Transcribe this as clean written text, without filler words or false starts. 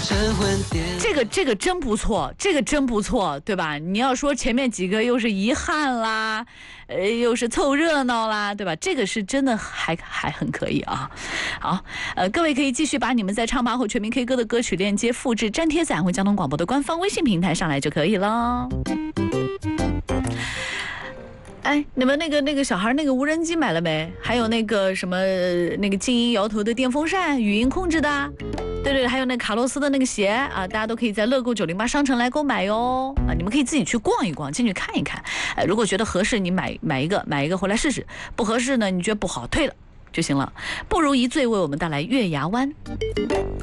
这个真不错，这个真不错，对吧？你要说前面几个又是遗憾啦，又是凑热闹啦，对吧？这个是真的还很可以啊。好，各位可以继续把你们在唱吧或全民 K 歌的歌曲链接复制粘贴在安徽交通广播的官方微信平台上来就可以了。哎，你们那个小孩那个无人机买了没？还有那个什么那个静音摇头的电风扇，语音控制的。对，还有那卡洛斯的那个鞋啊，大家都可以在乐购908商城来购买哟。啊，你们可以自己去逛一逛，进去看一看。如果觉得合适，你买一个回来试试；不合适呢，你觉得不好退了就行了。不如一醉为我们带来月牙湾。